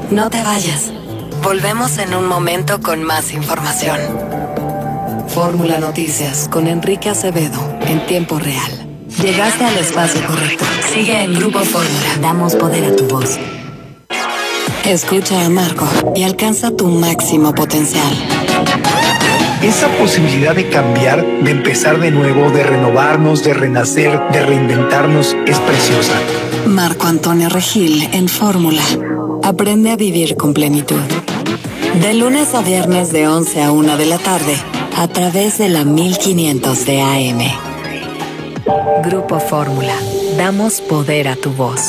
No te vayas. Volvemos en un momento con más información. Fórmula Noticias con Enrique Acevedo en tiempo real. Llegaste al espacio correcto. Sigue en Grupo Fórmula. Damos poder a tu voz. Escucha a Marco y alcanza tu máximo potencial. Esa posibilidad de cambiar, de empezar de nuevo, de renovarnos, de renacer, de reinventarnos, es preciosa. Marco Antonio Regil en Fórmula. Aprende a vivir con plenitud. De lunes a viernes de 11 a 1 de la tarde, a través de la 1500 de AM. Grupo Fórmula. Damos poder a tu voz.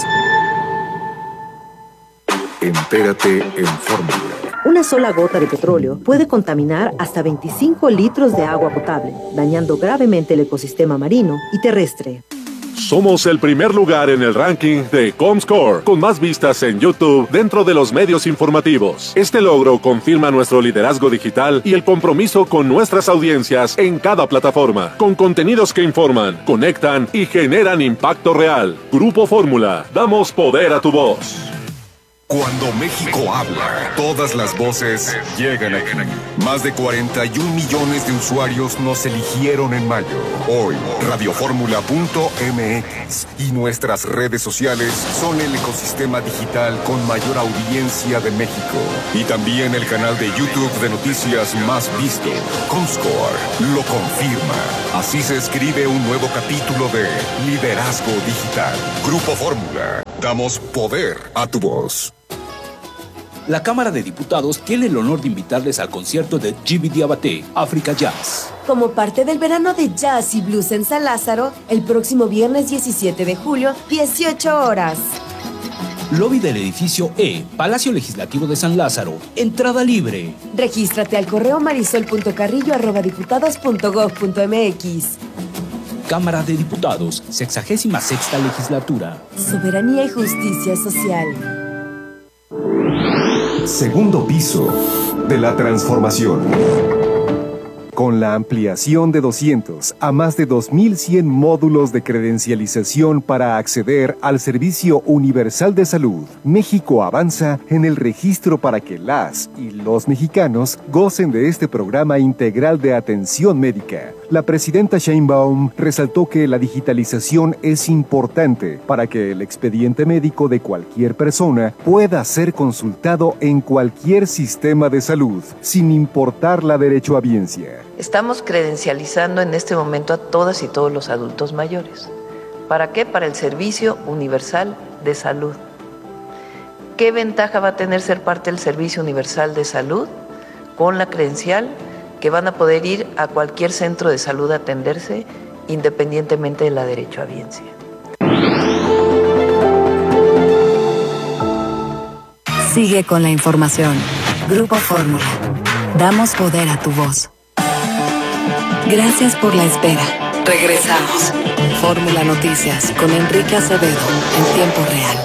Entérate en Fórmula. Una sola gota de petróleo puede contaminar hasta 25 litros de agua potable, dañando gravemente el ecosistema marino y terrestre. Somos el primer lugar en el ranking de Comscore, con más vistas en YouTube dentro de los medios informativos. Este logro confirma nuestro liderazgo digital y el compromiso con nuestras audiencias en cada plataforma, con contenidos que informan, conectan y generan impacto real. Grupo Fórmula, damos poder a tu voz. Cuando México habla, todas las voces llegan aquí. Más de 41 millones de usuarios nos eligieron en mayo. Hoy, radioformula.mx y nuestras redes sociales son el ecosistema digital con mayor audiencia de México. Y también el canal de YouTube de noticias más visto. Comscore lo confirma. Así se escribe un nuevo capítulo de Liderazgo Digital. Grupo Fórmula. Damos poder a tu voz. La Cámara de Diputados tiene el honor de invitarles al concierto de Jimmy Diabaté, África Jazz. Como parte del verano de jazz y blues en San Lázaro, el próximo viernes 17 de julio, 18 horas. Lobby del edificio E, Palacio Legislativo de San Lázaro. Entrada libre. Regístrate al correo marisol.carrillo@diputados.gov.mx. Cámara de Diputados, 66ª Legislatura. Soberanía y justicia social. Segundo piso de la transformación. Con la ampliación de 200 a más de 2.100 módulos de credencialización para acceder al Servicio Universal de Salud, México avanza en el registro para que las y los mexicanos gocen de este programa integral de atención médica. La presidenta Sheinbaum resaltó que la digitalización es importante para que el expediente médico de cualquier persona pueda ser consultado en cualquier sistema de salud, sin importar la derechohabiencia. Estamos credencializando en este momento a todas y todos los adultos mayores. ¿Para qué? Para el Servicio Universal de Salud. ¿Qué ventaja va a tener ser parte del Servicio Universal de Salud? Con la credencial que van a poder ir a cualquier centro de salud a atenderse independientemente de la derechohabiencia. Sigue con la información. Grupo Fórmula. Damos poder a tu voz. Gracias por la espera. Regresamos. Fórmula Noticias con Enrique Acevedo en tiempo real.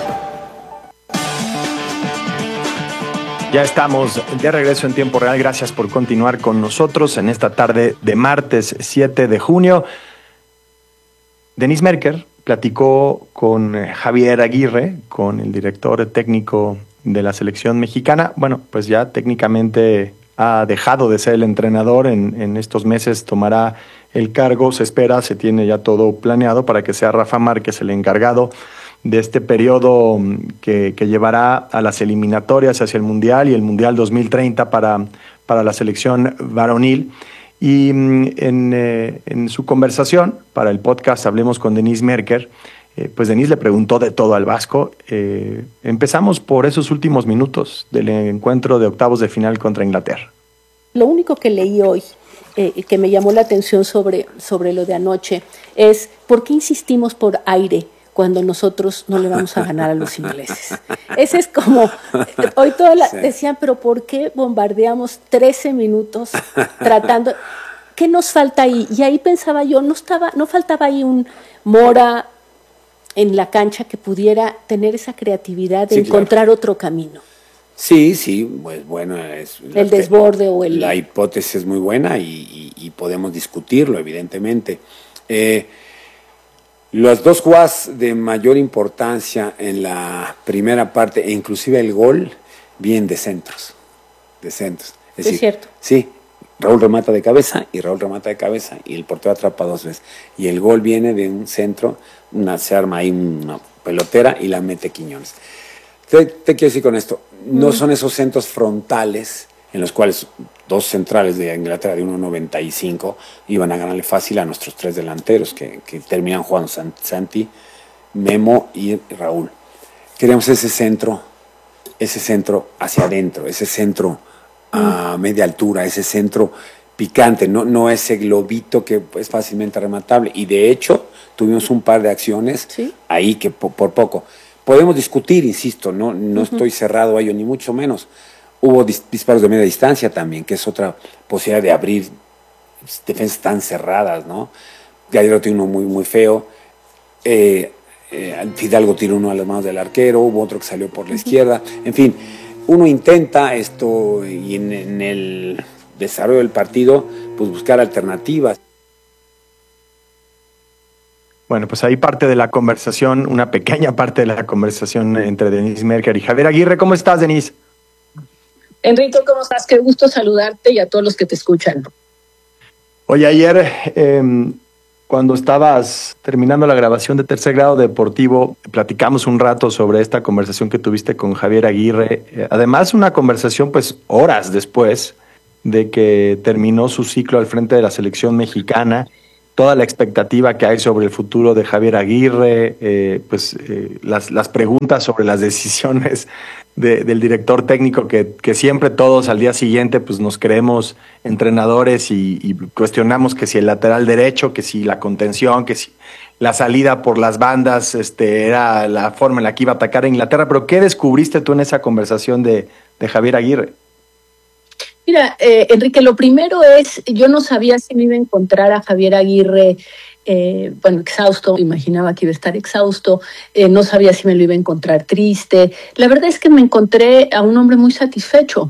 Ya estamos de regreso en tiempo real. Gracias por continuar con nosotros en esta tarde de martes 7 de junio. Denise Merker platicó con Javier Aguirre, con el director técnico de la selección mexicana. Bueno, pues ya técnicamente ha dejado de ser el entrenador. En estos meses tomará el cargo. Se espera, se tiene ya todo planeado para que sea Rafa Márquez el encargado de este periodo que llevará a las eliminatorias hacia el Mundial y el Mundial 2030 para la selección varonil. Y en su conversación para el podcast Hablemos con Denise Merker, pues Denise le preguntó de todo al Vasco. Empezamos por esos últimos minutos del encuentro de octavos de final contra Inglaterra. Lo único que leí hoy, que me llamó la atención sobre lo de anoche, es ¿por qué insistimos por aire cuando nosotros no le vamos a ganar a los ingleses? Ese es como, hoy decían, pero ¿por qué bombardeamos 13 minutos tratando? ¿Qué nos falta ahí? Y ahí pensaba yo, no faltaba ahí un Mora en la cancha que pudiera tener esa creatividad de encontrar otro camino. Sí, pues bueno, el desborde o el... La hipótesis es muy buena y podemos discutirlo, evidentemente. Las dos jugadas de mayor importancia en la primera parte, e inclusive el gol, bien de centros. Es decir, cierto. Sí, Raúl remata de cabeza y el portero atrapa 2 veces. Y el gol viene de un centro, se arma ahí una pelotera y la mete Quiñones. Te quiero decir con esto, no son esos centros frontales en los cuales 2 centrales de Inglaterra de 1.95 iban a ganarle fácil a nuestros 3 delanteros que terminan jugando Santi, Memo y Raúl. Queremos ese centro hacia adentro, ese centro a media altura, ese centro picante, no ese globito que es fácilmente rematable. Y de hecho tuvimos un par de acciones ahí que por poco. Podemos discutir, insisto, no estoy cerrado a ello, ni mucho menos. Hubo disparos de media distancia también, que es otra posibilidad de abrir defensas tan cerradas, ¿no? Gallardo tiene uno muy, muy feo. Fidalgo tiró uno a las manos del arquero, hubo otro que salió por la izquierda. En fin, uno intenta esto y en el desarrollo del partido, pues buscar alternativas. Bueno, pues ahí parte de la conversación, una pequeña parte de la conversación entre Denise Merker y Javier Aguirre. ¿Cómo estás, Denise? Enrique, ¿cómo estás? Qué gusto saludarte y a todos los que te escuchan. Oye, ayer, cuando estabas terminando la grabación de Tercer Grado Deportivo, platicamos un rato sobre esta conversación que tuviste con Javier Aguirre. Además, una conversación, pues, horas después de que terminó su ciclo al frente de la selección mexicana. Toda la expectativa que hay sobre el futuro de Javier Aguirre, las preguntas sobre las decisiones del director técnico que siempre todos al día siguiente pues nos creemos entrenadores y cuestionamos que si el lateral derecho, que si la contención, que si la salida por las bandas era la forma en la que iba a atacar a Inglaterra. Pero ¿qué descubriste tú en esa conversación de Javier Aguirre? Mira, Enrique, lo primero es, yo no sabía si me iba a encontrar a Javier Aguirre, exhausto, imaginaba que iba a estar exhausto, no sabía si me lo iba a encontrar triste. La verdad es que me encontré a un hombre muy satisfecho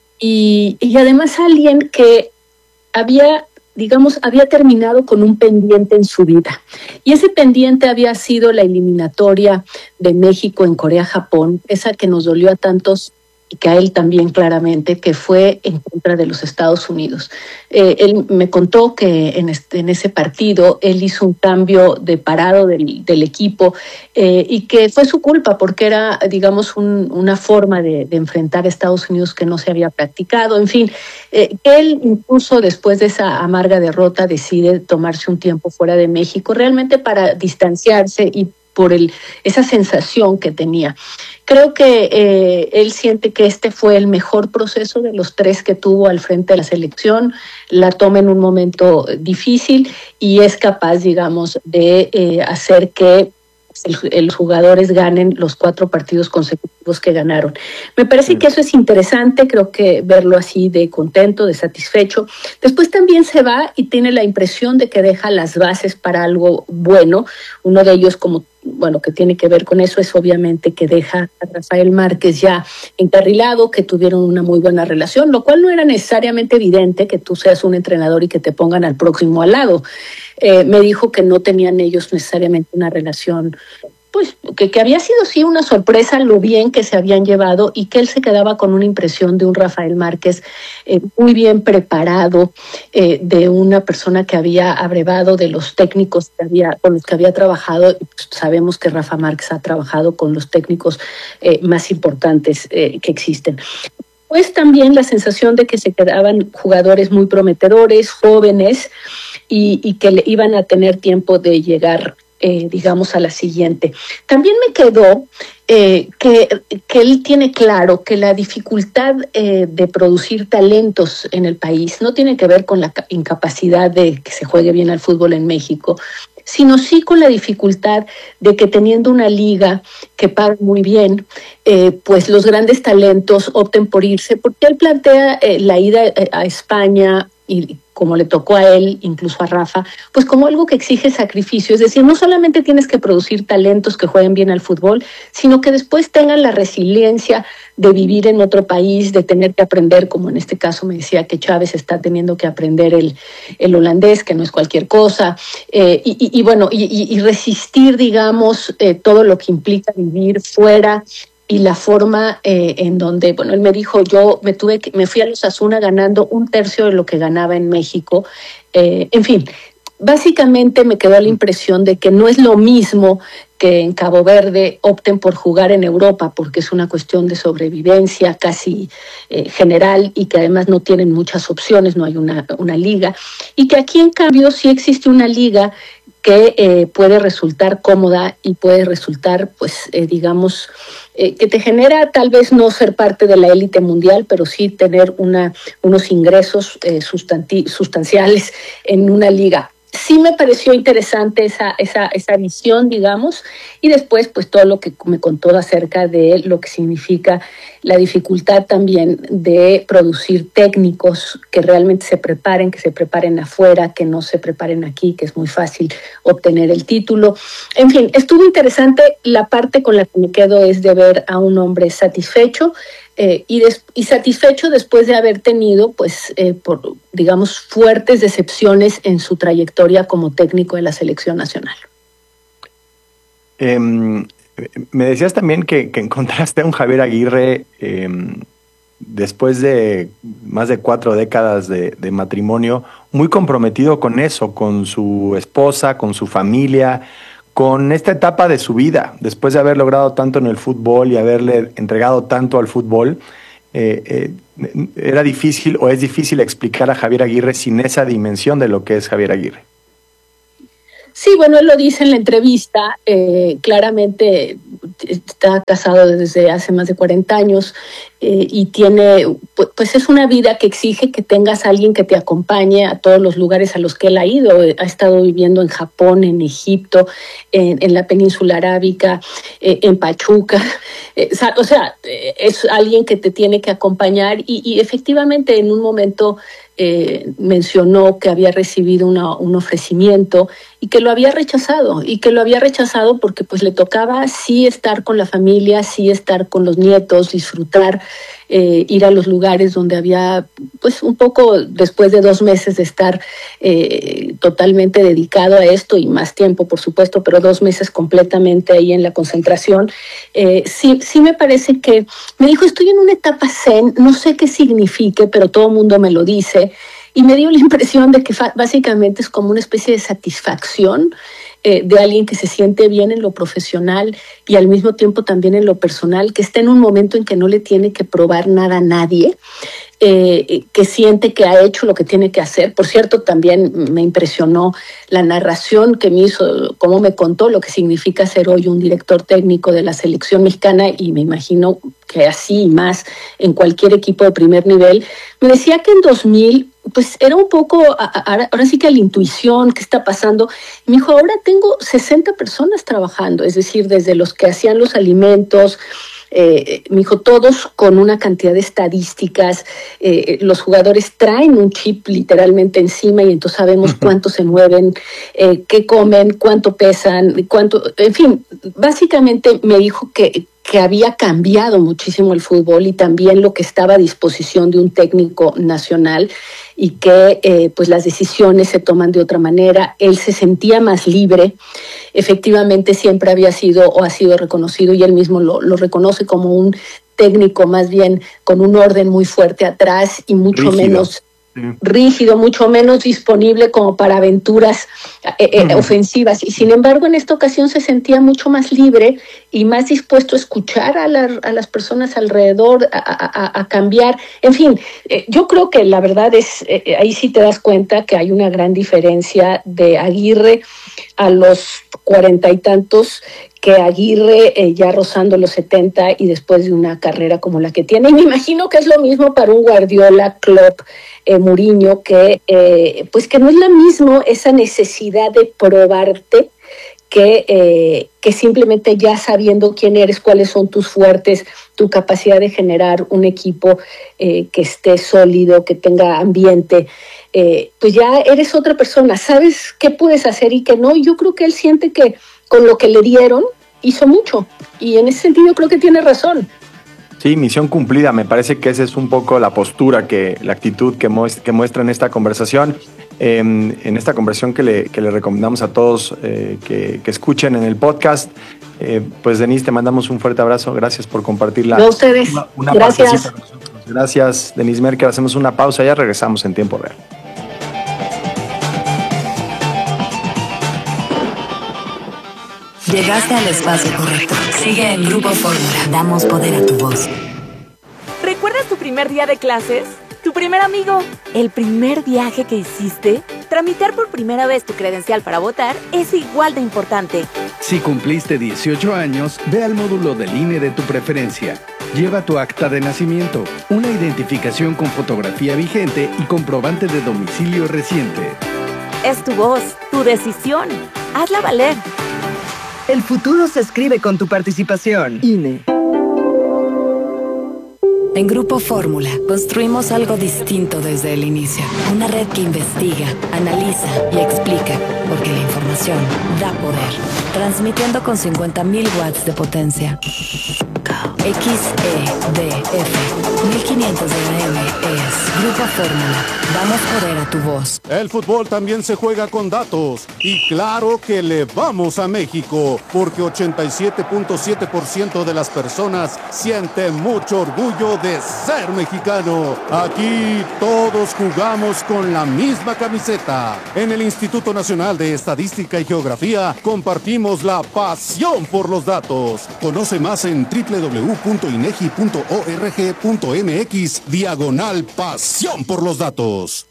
y además alguien que había terminado con un pendiente en su vida. Y ese pendiente había sido la eliminatoria de México en Corea-Japón, esa que nos dolió a tantos y que a él también claramente, que fue en contra de los Estados Unidos. Él me contó que en ese partido él hizo un cambio de parado del equipo y que fue su culpa porque era, digamos, una forma de enfrentar a Estados Unidos que no se había practicado. En fin, que él incluso después de esa amarga derrota decide tomarse un tiempo fuera de México, realmente para distanciarse y por esa sensación que tenía. Creo que él siente que este fue el mejor proceso de los 3 que tuvo al frente de la selección, la toma en un momento difícil y es capaz, digamos, de hacer que los jugadores ganen los 4 partidos consecutivos que ganaron. Me parece que eso es interesante, creo que verlo así de contento, de satisfecho. Después también se va y tiene la impresión de que deja las bases para algo bueno. Uno de ellos, que tiene que ver con eso, es obviamente que deja a Rafael Márquez ya encarrilado, que tuvieron una muy buena relación, lo cual no era necesariamente evidente que tú seas un entrenador y que te pongan al próximo al lado. Me dijo que no tenían ellos necesariamente una relación, pues que había sido sí una sorpresa lo bien que se habían llevado y que él se quedaba con una impresión de un Rafael Márquez muy bien preparado, de una persona que había abrevado de los técnicos con los que había trabajado. Pues sabemos que Rafa Márquez ha trabajado con los técnicos más importantes que existen. Pues también la sensación de que se quedaban jugadores muy prometedores, jóvenes, y que iban a tener tiempo de llegar, digamos, a la siguiente. También me quedó que él tiene claro que la dificultad de producir talentos en el país no tiene que ver con la incapacidad de que se juegue bien al fútbol en México, sino sí con la dificultad de que teniendo una liga que paga muy bien, pues los grandes talentos opten por irse, porque él plantea la ida a España y como le tocó a él, incluso a Rafa, pues como algo que exige sacrificio. Es decir, no solamente tienes que producir talentos que jueguen bien al fútbol, sino que después tengan la resiliencia de vivir en otro país, de tener que aprender, como en este caso me decía que Chávez está teniendo que aprender el holandés, que no es cualquier cosa, y resistir, digamos, todo lo que implica vivir fuera y la forma en donde, bueno, él me dijo, me fui a los Osasuna ganando 1/3 de lo que ganaba en México. En fin, básicamente me quedó la impresión de que no es lo mismo que en Cabo Verde opten por jugar en Europa, porque es una cuestión de sobrevivencia casi general y que además no tienen muchas opciones, no hay una liga, y que aquí en cambio sí existe una liga que puede resultar cómoda y puede resultar, pues, digamos, que te genera tal vez no ser parte de la élite mundial, pero sí tener unos ingresos sustanciales en una liga. Sí me pareció interesante esa visión, digamos, y después pues todo lo que me contó acerca de lo que significa la dificultad también de producir técnicos que realmente que se preparen afuera, que no se preparen aquí, que es muy fácil obtener el título. En fin, estuvo interesante. La parte con la que me quedo es de ver a un hombre satisfecho, y satisfecho después de haber tenido, pues, digamos, fuertes decepciones en su trayectoria como técnico de la selección nacional. Me decías también que encontraste a un Javier Aguirre después de más de 4 décadas de matrimonio, muy comprometido con eso, con su esposa, con su familia, con esta etapa de su vida, después de haber logrado tanto en el fútbol y haberle entregado tanto al fútbol. Era difícil o es difícil explicar a Javier Aguirre sin esa dimensión de lo que es Javier Aguirre. Sí, bueno, él lo dice en la entrevista, claramente está casado desde hace más de 40 años y tiene, pues es una vida que exige que tengas a alguien que te acompañe a todos los lugares a los que él ha ido. Ha estado viviendo en Japón, en Egipto, en la península arábica, en Pachuca. O sea, es alguien que te tiene que acompañar y efectivamente en un momento mencionó que había recibido un ofrecimiento y que lo había rechazado, porque pues le tocaba sí estar con la familia, sí estar con los nietos, disfrutar, ir a los lugares donde había, pues un poco después de 2 meses de estar totalmente dedicado a esto y más tiempo, por supuesto, pero 2 meses completamente ahí en la concentración. Sí me parece que, me dijo, estoy en una etapa zen, no sé qué signifique, pero todo el mundo me lo dice, y me dio la impresión de que básicamente es como una especie de satisfacción de alguien que se siente bien en lo profesional y al mismo tiempo también en lo personal, que está en un momento en que no le tiene que probar nada a nadie, que siente que ha hecho lo que tiene que hacer. Por cierto, también me impresionó la narración que me hizo, cómo me contó lo que significa ser hoy un director técnico de la selección mexicana, y me imagino que así y más en cualquier equipo de primer nivel. Me decía que en 2000 pues era un poco, ahora sí que la intuición, ¿qué está pasando? Y me dijo, ahora tengo 60 personas trabajando, es decir, desde los que hacían los alimentos, me dijo, todos con una cantidad de estadísticas, los jugadores traen un chip literalmente encima y entonces sabemos cuánto se mueven, qué comen, cuánto pesan, en fin, básicamente me dijo que había cambiado muchísimo el fútbol y también lo que estaba a disposición de un técnico nacional y que pues las decisiones se toman de otra manera. Él se sentía más libre. Efectivamente siempre había sido o ha sido reconocido, y él mismo lo reconoce como un técnico más bien con un orden muy fuerte atrás y mucho menos rígido, mucho menos disponible como para aventuras ofensivas, y sin embargo en esta ocasión se sentía mucho más libre y más dispuesto a escuchar a las personas alrededor, a cambiar, en fin, yo creo que la verdad es, ahí sí te das cuenta que hay una gran diferencia de Aguirre a los 40 y tantos que Aguirre ya rozando los 70 y después de una carrera como la que tiene. Y me imagino que es lo mismo para un Guardiola, Klopp, Mourinho, que pues que no es lo mismo esa necesidad de probarte que simplemente ya sabiendo quién eres, cuáles son tus fuertes, tu capacidad de generar un equipo que esté sólido, que tenga ambiente, pues ya eres otra persona, sabes qué puedes hacer y qué no. Y yo creo que él siente que con lo que le dieron hizo mucho, y en ese sentido creo que tiene razón. Sí, misión cumplida. Me parece que esa es un poco la postura, la actitud que muestra en esta conversación. En esta conversación que le recomendamos a todos que escuchen en el podcast. Pues Denise, te mandamos un fuerte abrazo. Gracias por compartir A ustedes. una Gracias. partecita con nosotros. Gracias, Denise Merker. Hacemos una pausa, ya regresamos en tiempo real. Llegaste al espacio correcto. Sigue en Grupo Fórmula. Damos poder a tu voz. ¿Recuerdas tu primer día de clases? ¿Tu primer amigo? ¿El primer viaje que hiciste? Tramitar por primera vez tu credencial para votar es igual de importante. Si cumpliste 18 años, ve al módulo del INE de tu preferencia. Lleva tu acta de nacimiento, una identificación con fotografía vigente y comprobante de domicilio reciente. Es tu voz, tu decisión. Hazla valer. El futuro se escribe con tu participación. INE. En Grupo Fórmula construimos algo distinto desde el inicio. Una red que investiga, analiza y explica, porque la información da poder. Transmitiendo con 50.000 watts de potencia. XEDF 1500 de AM es Grupo Fórmula. Damos poder a tu voz. El fútbol también se juega con datos. Y claro que le vamos a México, porque 87.7% de las personas sienten mucho orgullo de ser mexicano. Aquí todos jugamos con la misma camiseta. En el Instituto Nacional de Estadística y Geografía compartimos la pasión por los datos. Conoce más en www.inegi.org.mx/pasión por los datos.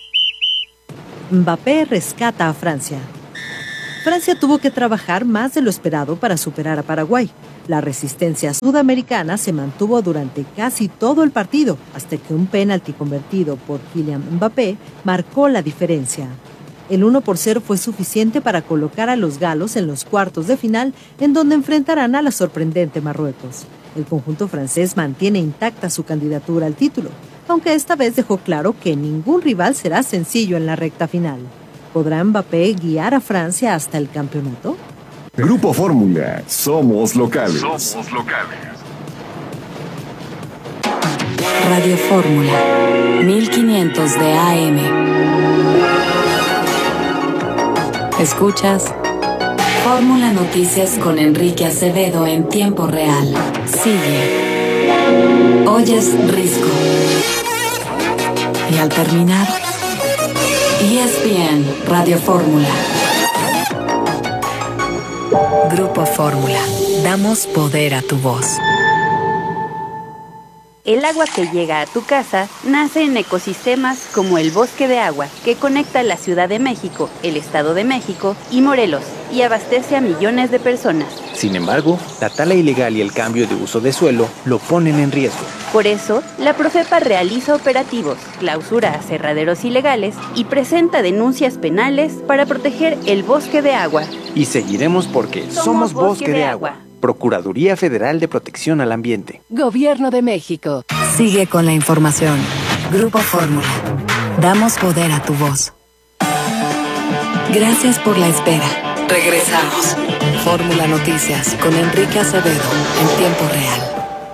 Mbappé rescata a Francia. Francia tuvo que trabajar más de lo esperado para superar a Paraguay. La resistencia sudamericana se mantuvo durante casi todo el partido, hasta que un penalti convertido por Kylian Mbappé marcó la diferencia. El 1-0 fue suficiente para colocar a los galos en los cuartos de final, en donde enfrentarán a la sorprendente Marruecos. El conjunto francés mantiene intacta su candidatura al título, aunque esta vez dejó claro que ningún rival será sencillo en la recta final. ¿Podrá Mbappé guiar a Francia hasta el campeonato? Grupo Fórmula, somos locales. Somos locales. Radio Fórmula, 1500 de AM. Escuchas Fórmula Noticias con Enrique Acevedo en tiempo real. Sigue. Oyes Risco. Y al terminar, ESPN Radio Fórmula. Grupo Fórmula. Damos poder a tu voz. El agua que llega a tu casa nace en ecosistemas como el Bosque de Agua, que conecta la Ciudad de México, el Estado de México y Morelos, y abastece a millones de personas. Sin embargo, la tala ilegal y el cambio de uso de suelo lo ponen en riesgo. Por eso, la Profepa realiza operativos, clausura aserraderos ilegales y presenta denuncias penales para proteger el Bosque de Agua. Y seguiremos porque somos Bosque de Agua. Procuraduría Federal de Protección al Ambiente. Gobierno de México. Sigue con la información. Grupo Fórmula. Damos poder a tu voz. Gracias por la espera. Regresamos. Fórmula Noticias con Enrique Acevedo en tiempo real.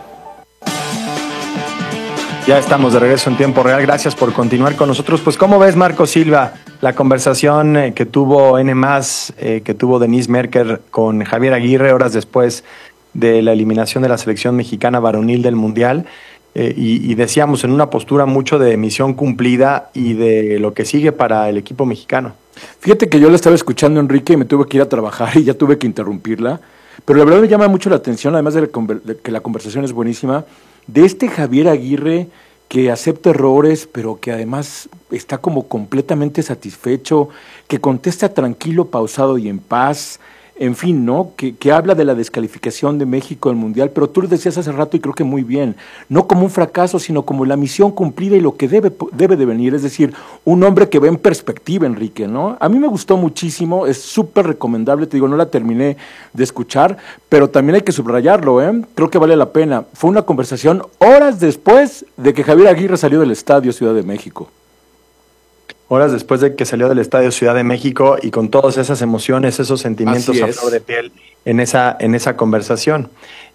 Ya estamos de regreso en tiempo real. Gracias por continuar con nosotros. Pues, ¿cómo ves, Marco Silva, la conversación que tuvo N+, que tuvo Denise Merker con Javier Aguirre horas después de la eliminación de la selección mexicana varonil del Mundial? Y decíamos, en una postura mucho de misión cumplida y de lo que sigue para el equipo mexicano. Fíjate que yo la estaba escuchando, Enrique, y me tuve que ir a trabajar y ya tuve que interrumpirla. Pero la verdad me llama mucho la atención, además de que la conversación es buenísima, de este Javier Aguirre que acepta errores, pero que además está como completamente satisfecho, que contesta tranquilo, pausado y en paz, en fin, ¿no? Que habla de la descalificación de México del Mundial, pero tú lo decías hace rato y creo que muy bien, no como un fracaso, sino como la misión cumplida y lo que debe de venir, es decir, un hombre que ve en perspectiva, Enrique, ¿no? A mí me gustó muchísimo, es súper recomendable, te digo, no la terminé de escuchar, pero también hay que subrayarlo, ¿eh? Creo que vale la pena. Fue una conversación horas después de que Javier Aguirre salió del Estadio Ciudad de México. Horas después de que salió del Estadio Ciudad de México y con todas esas emociones, esos sentimientos a flor de piel en esa conversación.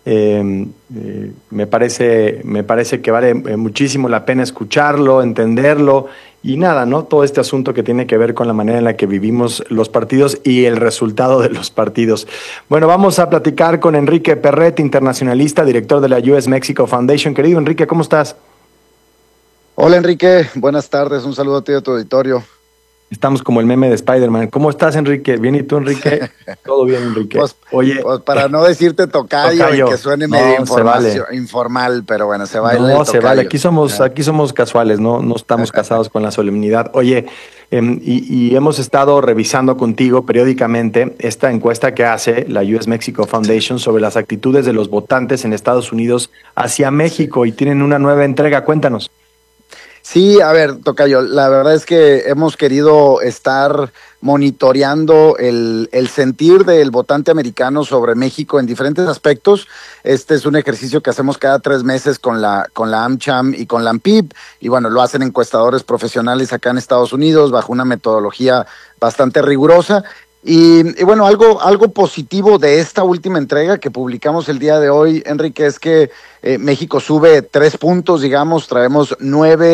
Me parece que vale muchísimo la pena escucharlo, entenderlo y nada, ¿no? Todo este asunto que tiene que ver con la manera en la que vivimos los partidos y el resultado de los partidos. Bueno, vamos a platicar con Enrique Perret, internacionalista, director de la US Mexico Foundation. Querido Enrique, ¿cómo estás? Hola Enrique, buenas tardes, un saludo a ti y a tu auditorio. Estamos como el meme de Spider-Man. ¿Cómo estás, Enrique? ¿Bien y tú, Enrique? Todo bien, Enrique. Oye, pues para no decirte tocayo y que suene medio informal, pero bueno, se vale. No, se vale. Aquí somos casuales, no estamos casados con la solemnidad. Oye, y hemos estado revisando contigo periódicamente esta encuesta que hace la US Mexico Foundation sobre las actitudes de los votantes en Estados Unidos hacia México y tienen una nueva entrega. Cuéntanos. Sí, a ver, tocayo, la verdad es que hemos querido estar monitoreando el sentir del votante americano sobre México en diferentes aspectos. Este es un ejercicio que hacemos cada 3 meses con la AmCham y con la AMPIB, y bueno, lo hacen encuestadores profesionales acá en Estados Unidos bajo una metodología bastante rigurosa. Y bueno, algo positivo de esta última entrega que publicamos el día de hoy, Enrique, es que México sube 3 puntos, digamos, traemos un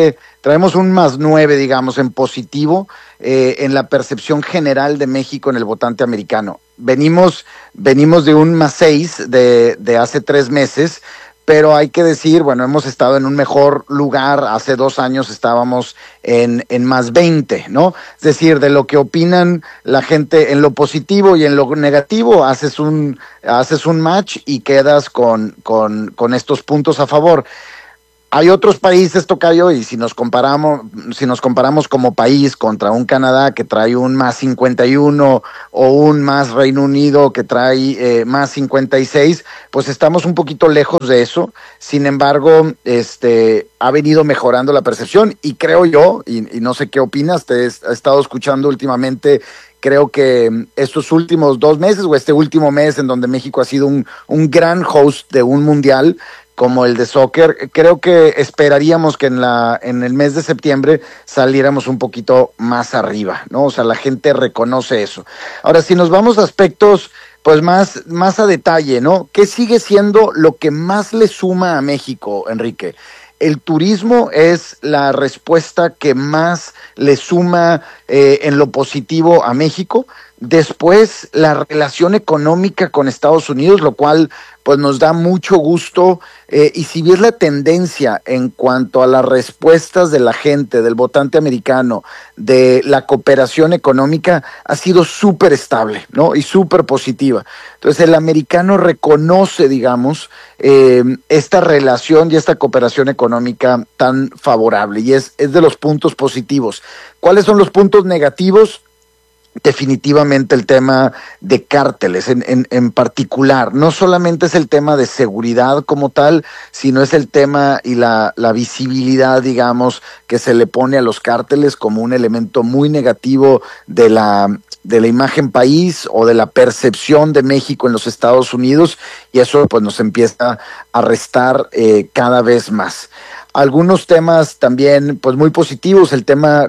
+9, digamos, en positivo en la percepción general de México en el votante americano. Venimos de un +6 de hace 3 meses, pero hay que decir, bueno, hemos estado en un mejor lugar. Hace 2 años estábamos en +20, ¿no? Es decir, de lo que opinan la gente en lo positivo y en lo negativo, haces un match y quedas con estos puntos a favor. Hay otros países, tocayo, y si nos comparamos como país contra un Canadá que trae un +51 o un Reino Unido que trae +56, pues estamos un poquito lejos de eso. Sin embargo, ha venido mejorando la percepción y creo yo, y no sé qué opinas, te he estado escuchando últimamente. Creo que estos últimos 2 meses o este último mes en donde México ha sido un gran host de un mundial como el de soccer, creo que esperaríamos que en el mes de septiembre saliéramos un poquito más arriba, ¿no? O sea, la gente reconoce eso. Ahora, si nos vamos a aspectos pues más a detalle, ¿no? ¿Qué sigue siendo lo que más le suma a México, Enrique? El turismo es la respuesta que más le suma en lo positivo a México. Después, la relación económica con Estados Unidos, lo cual pues nos da mucho gusto. Y si ves la tendencia en cuanto a las respuestas de la gente, del votante americano, de la cooperación económica, ha sido súper estable, ¿no? Y súper positiva. Entonces, el americano reconoce, digamos, esta relación y esta cooperación económica tan favorable, y es de los puntos positivos. ¿Cuáles son los puntos negativos? Definitivamente el tema de cárteles en particular. No solamente es el tema de seguridad como tal, sino es el tema y la visibilidad, digamos, que se le pone a los cárteles como un elemento muy negativo de la imagen país o de la percepción de México en los Estados Unidos, y eso pues nos empieza a restar cada vez más. Algunos temas también pues muy positivos, el tema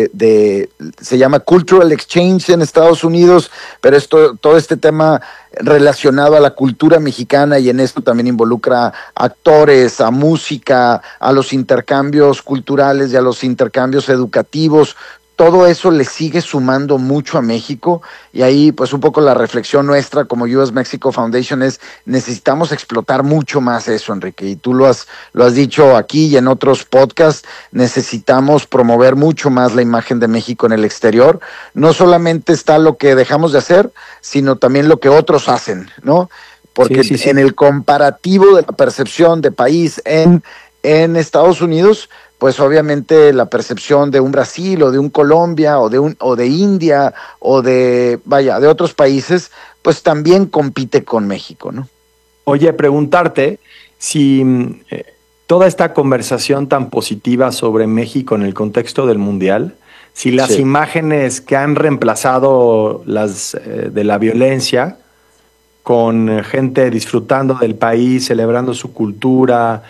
se llama Cultural Exchange en Estados Unidos, pero todo este tema relacionado a la cultura mexicana, y en esto también involucra a actores, a música, a los intercambios culturales y a los intercambios educativos. Todo eso le sigue sumando mucho a México, y ahí pues un poco la reflexión nuestra como US Mexico Foundation es: necesitamos explotar mucho más eso, Enrique, y tú lo has dicho aquí y en otros podcasts. Necesitamos promover mucho más la imagen de México en el exterior. No solamente está lo que dejamos de hacer, sino también lo que otros hacen, ¿no? Porque sí. En el comparativo de la percepción de país en Estados Unidos, pues obviamente la percepción de un Brasil o de un Colombia o de India o de otros países, pues también compite con México, ¿no? Oye, preguntarte si toda esta conversación tan positiva sobre México en el contexto del Mundial, si las imágenes que han reemplazado las de la violencia, con gente disfrutando del país, celebrando su cultura,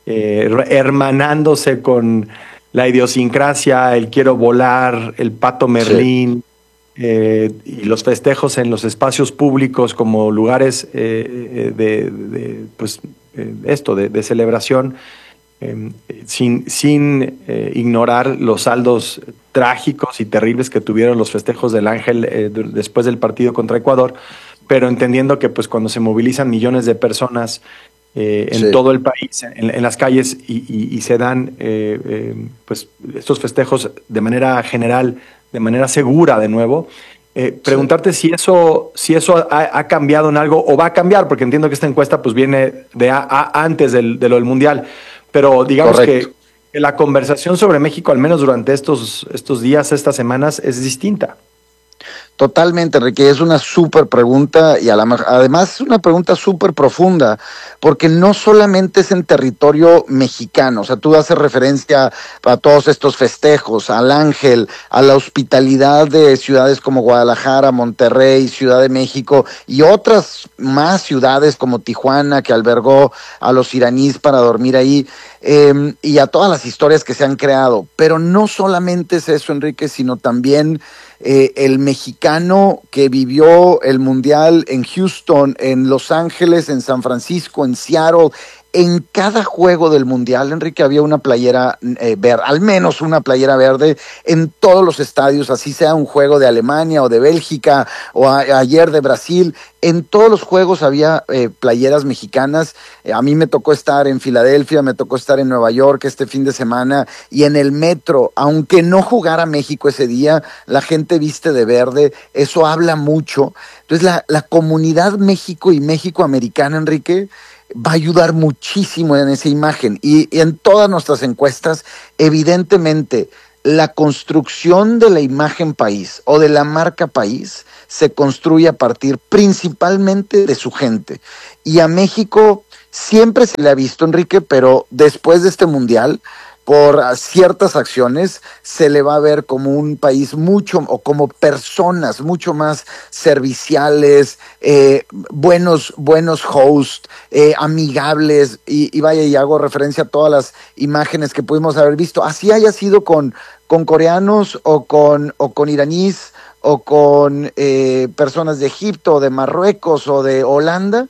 hermanándose con la idiosincrasia, el quiero volar, el pato Merlín, y los festejos en los espacios públicos como lugares de celebración, sin ignorar los saldos trágicos y terribles que tuvieron los festejos del Ángel después del partido contra Ecuador, pero entendiendo que pues cuando se movilizan millones de personas en todo el país, en las calles, y se dan pues estos festejos de manera general, de manera segura de nuevo, preguntarte si eso ha cambiado en algo o va a cambiar, porque entiendo que esta encuesta pues viene de antes de lo del Mundial, pero digamos que la conversación sobre México, al menos durante estos días, estas semanas, es distinta. Totalmente, Enrique, es una súper pregunta y además es una pregunta súper profunda, porque no solamente es en territorio mexicano, o sea, tú haces referencia a todos estos festejos, al Ángel, a la hospitalidad de ciudades como Guadalajara, Monterrey, Ciudad de México y otras más ciudades como Tijuana, que albergó a los iraníes para dormir ahí, y a todas las historias que se han creado, pero no solamente es eso, Enrique, sino también el mexicano que vivió el Mundial en Houston, en Los Ángeles, en San Francisco, en Seattle. En cada juego del Mundial, Enrique, había una playera verde, al menos una playera verde en todos los estadios, así sea un juego de Alemania o de Bélgica o ayer de Brasil. En todos los juegos había playeras mexicanas. A mí me tocó estar en Filadelfia, me tocó estar en Nueva York este fin de semana, y en el metro, aunque no jugara México ese día, la gente viste de verde. Eso habla mucho. Entonces la comunidad México y México-americana, Enrique, va a ayudar muchísimo en esa imagen. Y en todas nuestras encuestas, evidentemente, la construcción de la imagen país o de la marca país se construye a partir principalmente de su gente. Y a México siempre se le ha visto, Enrique, pero después de este Mundial, por ciertas acciones, se le va a ver como un país o como personas mucho más serviciales, buenos hosts, amigables, y vaya, y hago referencia a todas las imágenes que pudimos haber visto, así haya sido con coreanos o con iraníes o con personas de Egipto, o de Marruecos o de Holanda.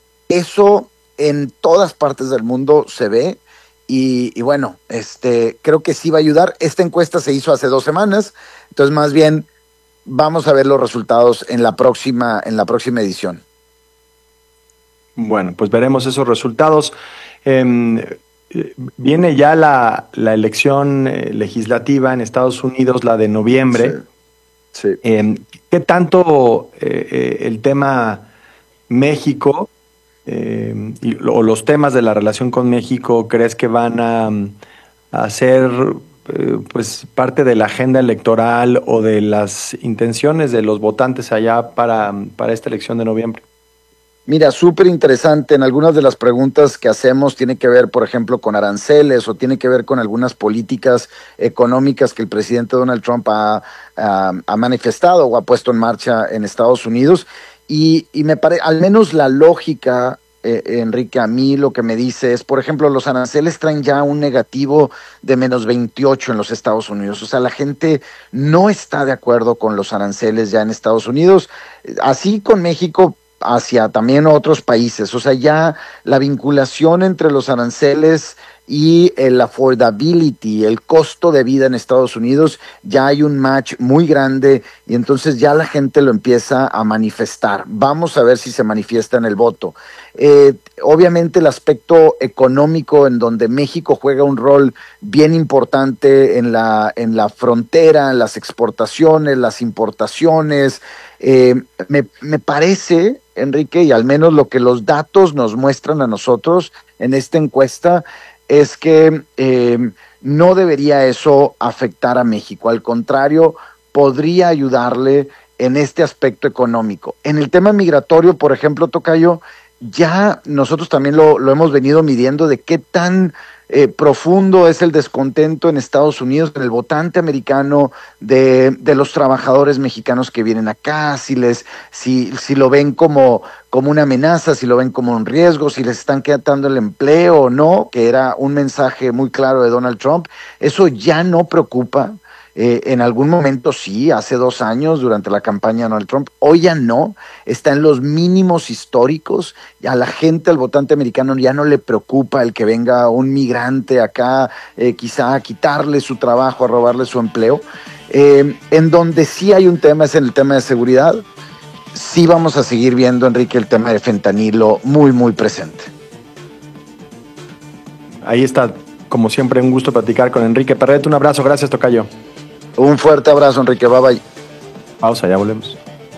Eso en todas partes del mundo se ve. Y bueno, creo que sí va a ayudar. Esta encuesta se hizo hace 2 semanas, entonces más bien vamos a ver los resultados en la próxima edición. Bueno, pues veremos esos resultados. Viene ya la elección legislativa en Estados Unidos, la de noviembre. Sí. ¿Qué tanto el tema México o los temas de la relación con México crees que van a ser pues parte de la agenda electoral o de las intenciones de los votantes allá para esta elección de noviembre? Mira, súper interesante. En algunas de las preguntas que hacemos tiene que ver, por ejemplo, con aranceles o tiene que ver con algunas políticas económicas que el presidente Donald Trump ha manifestado o ha puesto en marcha en Estados Unidos. Y me parece, al menos la lógica, Enrique, a mí lo que me dice es, por ejemplo, los aranceles traen ya un negativo de -28 en los Estados Unidos. O sea, la gente no está de acuerdo con los aranceles ya en Estados Unidos, así con México, hacia también otros países. O sea, ya la vinculación entre los aranceles y el affordability, el costo de vida en Estados Unidos, ya hay un match muy grande y entonces ya la gente lo empieza a manifestar. Vamos a ver si se manifiesta en el voto. Obviamente el aspecto económico, en donde México juega un rol bien importante en la frontera, en las exportaciones, las importaciones, me parece, Enrique, y al menos lo que los datos nos muestran a nosotros en esta encuesta, es que no debería eso afectar a México. Al contrario, podría ayudarle en este aspecto económico. En el tema migratorio, por ejemplo, Tocayo, ya nosotros también lo hemos venido midiendo de qué tan profundo es el descontento en Estados Unidos, en el votante americano, de los trabajadores mexicanos que vienen acá, si lo ven como una amenaza, si lo ven como un riesgo, si les están quitando el empleo o no, que era un mensaje muy claro de Donald Trump. Eso ya no preocupa. En algún momento sí, hace 2 años, durante la campaña de Donald Trump. Hoy ya no, está en los mínimos históricos. A la gente, al votante americano, ya no le preocupa el que venga un migrante acá, quizá a quitarle su trabajo, a robarle su empleo. En donde sí hay un tema es en el tema de seguridad. Sí vamos a seguir viendo, Enrique, el tema de fentanilo muy, muy presente. Ahí está, como siempre, un gusto platicar con Enrique Perret. Un abrazo, gracias, tocayo. Un fuerte abrazo, Enrique, bye bye. Pausa, ya volvemos.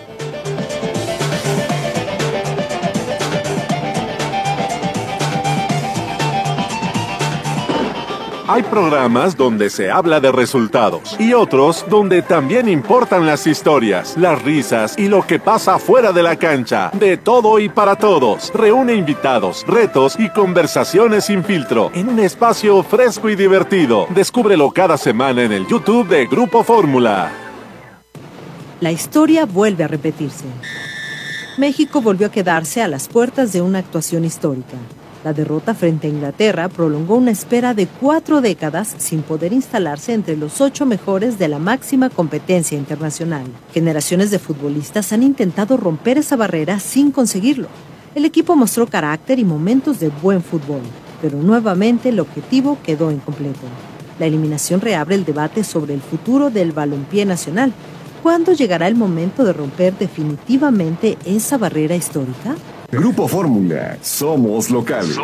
Hay programas donde se habla de resultados y otros donde también importan las historias, las risas y lo que pasa fuera de la cancha. De todo y para todos. Reúne invitados, retos y conversaciones sin filtro en un espacio fresco y divertido. Descúbrelo cada semana en el YouTube de Grupo Fórmula. La historia vuelve a repetirse. México volvió a quedarse a las puertas de una actuación histórica. La derrota frente a Inglaterra prolongó una espera de 4 décadas sin poder instalarse entre los 8 mejores de la máxima competencia internacional. Generaciones de futbolistas han intentado romper esa barrera sin conseguirlo. El equipo mostró carácter y momentos de buen fútbol, pero nuevamente el objetivo quedó incompleto. La eliminación reabre el debate sobre el futuro del balompié nacional. ¿Cuándo llegará el momento de romper definitivamente esa barrera histórica? Grupo Fórmula, somos locales.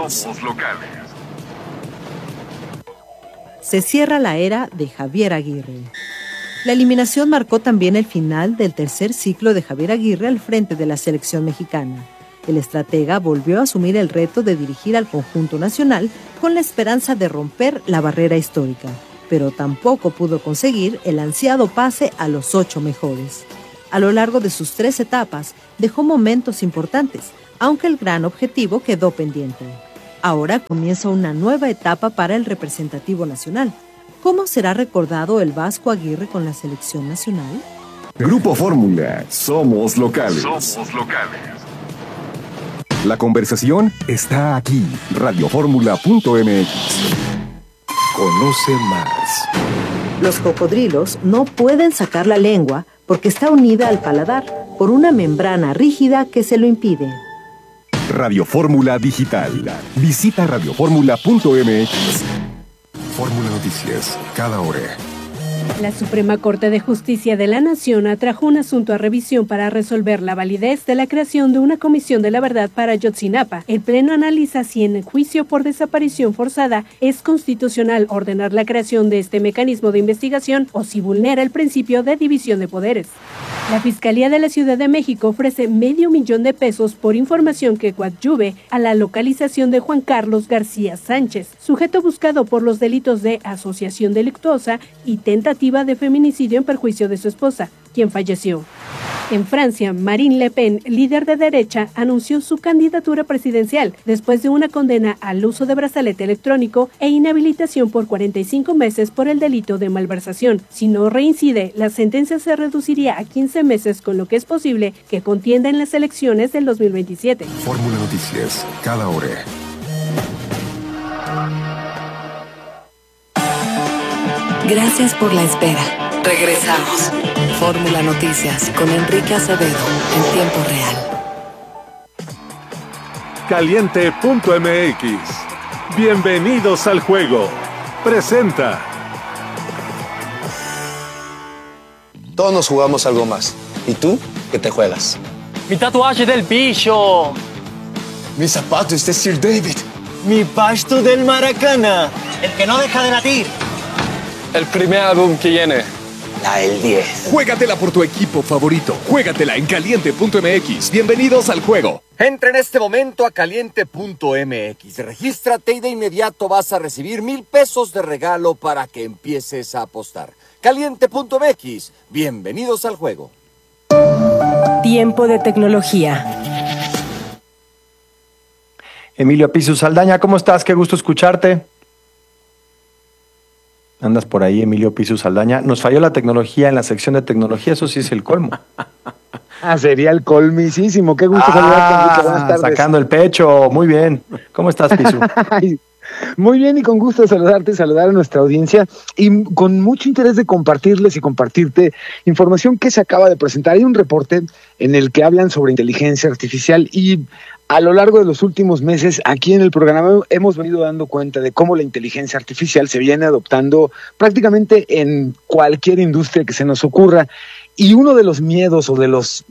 Se cierra la era de Javier Aguirre. La eliminación marcó también el final del tercer ciclo de Javier Aguirre al frente de la selección mexicana. El estratega volvió a asumir el reto de dirigir al conjunto nacional con la esperanza de romper la barrera histórica, pero tampoco pudo conseguir el ansiado pase a los 8 mejores. A lo largo de sus 3 etapas, dejó momentos importantes, aunque el gran objetivo quedó pendiente. Ahora comienza una nueva etapa para el representativo nacional. ¿Cómo será recordado el Vasco Aguirre con la selección nacional? Grupo Fórmula, somos locales. La conversación está aquí. Radioformula.mx. Conoce más. Los cocodrilos no pueden sacar la lengua porque está unida al paladar por una membrana rígida que se lo impide. Radio Fórmula Digital. Visita radioformula.mx. Fórmula Noticias, cada hora. La Suprema Corte de Justicia de la Nación atrajo un asunto a revisión para resolver la validez de la creación de una comisión de la verdad para Ayotzinapa. El Pleno analiza si en el juicio por desaparición forzada es constitucional ordenar la creación de este mecanismo de investigación o si vulnera el principio de división de poderes. La Fiscalía de la Ciudad de México ofrece $500,000 por información que coadyuve a la localización de Juan Carlos García Sánchez, sujeto buscado por los delitos de asociación delictuosa y tentativa de feminicidio en perjuicio de su esposa, quien falleció. En Francia, Marine Le Pen, líder de derecha, anunció su candidatura presidencial después de una condena al uso de brazalete electrónico e inhabilitación por 45 meses por el delito de malversación. Si no reincide, la sentencia se reduciría a 15 meses, con lo que es posible que contienda en las elecciones del 2027. Fórmula Noticias, cada hora. Gracias por la espera. Regresamos. Fórmula Noticias con Enrique Acevedo en tiempo real. Caliente.mx. Bienvenidos al juego. Presenta. Todos nos jugamos algo más. ¿Y tú qué te juegas? Mi tatuaje del bicho. Mis zapatos de Sir David. Mi pasto del Maracana. El que no deja de latir. El primer álbum que viene. La del 10. Juégatela por tu equipo favorito. Juégatela en Caliente.mx. Bienvenidos al juego. Entra en este momento a Caliente.mx. Regístrate y de inmediato vas a recibir $1,000 de regalo para que empieces a apostar. Caliente.mx. Bienvenidos al juego. Tiempo de tecnología. Emilio Pisu Saldaña, ¿cómo estás? Qué gusto escucharte. Andas por ahí, Emilio Pisu Saldaña. Nos falló la tecnología en la sección de tecnología, eso sí es el colmo. Sería el colmisísimo. Qué gusto saludarte. Buenas tardes. Sacando el pecho, muy bien. ¿Cómo estás, Pisu? Muy bien, y con gusto de saludarte, saludar a nuestra audiencia y con mucho interés de compartirles y compartirte información que se acaba de presentar. Hay un reporte en el que hablan sobre inteligencia artificial y a lo largo de los últimos meses aquí en el programa hemos venido dando cuenta de cómo la inteligencia artificial se viene adoptando prácticamente en cualquier industria que se nos ocurra. Y uno de los miedos o